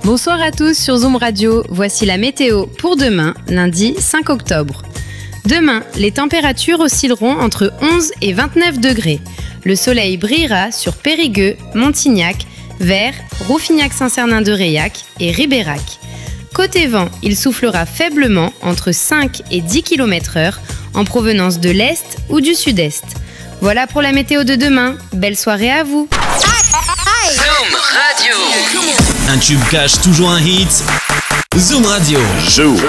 Bonsoir à tous sur Zoom Radio, voici la météo pour demain, lundi 5 octobre. Demain, les températures oscilleront entre 11 et 29 degrés. Le soleil brillera sur Périgueux, Montignac, Vers, Rouffignac-Saint-Cernin-de-Réac et Ribérac. Côté vent, il soufflera faiblement entre 5 et 10 km/h en provenance de l'est ou du sud-est. Voilà pour la météo de demain. Belle soirée à vous. Zoom Radio. Un tube cache toujours un hit. Zoom Radio.